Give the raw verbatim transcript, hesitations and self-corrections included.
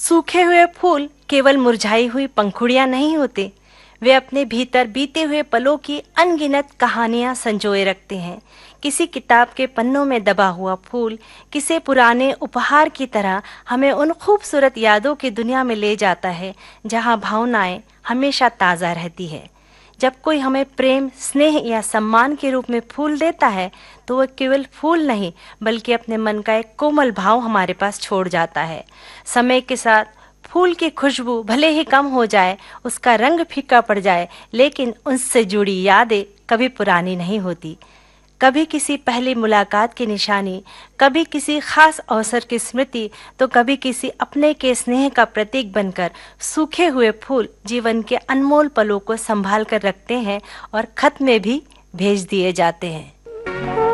सूखे हुए फूल केवल मुरझाई हुई पंखुड़ियां नहीं होते, वे अपने भीतर बीते हुए पलों की अनगिनत कहानियां संजोए रखते हैं। किसी किताब के पन्नों में दबा हुआ फूल किसी पुराने उपहार की तरह हमें उन खूबसूरत यादों की दुनिया में ले जाता है, जहां भावनाएं हमेशा ताज़ा रहती है। जब कोई हमें प्रेम, स्नेह या सम्मान के रूप में फूल देता है, तो वह केवल फूल नहीं, बल्कि अपने मन का एक कोमल भाव हमारे पास छोड़ जाता है। समय के साथ फूल की खुशबू भले ही कम हो जाए, उसका रंग फीका पड़ जाए, लेकिन उससे जुड़ी यादें कभी पुरानी नहीं होती। कभी किसी पहली मुलाकात की निशानी, कभी किसी खास अवसर की स्मृति, तो कभी किसी अपने के स्नेह का प्रतीक बनकर सूखे हुए फूल जीवन के अनमोल पलों को संभाल कर रखते हैं और खत में भी भेज दिए जाते हैं।